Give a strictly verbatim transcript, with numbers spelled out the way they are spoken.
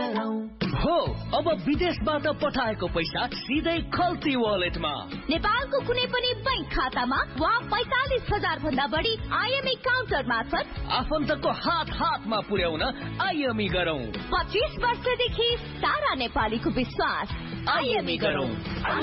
गरौँ। हो अब विदेशबाट पठाएको पैसा सिधै खल्ती वालेटमा, नेपालको कुनै पनि बैंक खातामा वा पैंतालिस हजार भन्दा बढी आइएमई काउन्टर मार्फत आफन्तको हात हातमा पुर्याउन आइएमई गरौँ। पच्चीस वर्षदेखि सारा नेपालीको विश्वास, आइएमई गरौँ।